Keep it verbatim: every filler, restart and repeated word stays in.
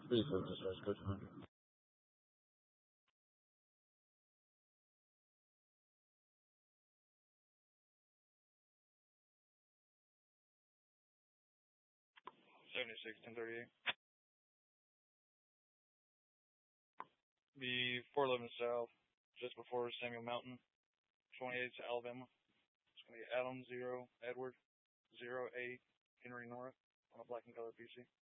Please hold this as Coach one hundred. seventy-six, ten thirty-eight. The four eleven South, just before Samuel Mountain, twenty-eight to Alabama. It's going to be Adam, zero, Edward, zero, eight, Henry North, on a black and colored P C.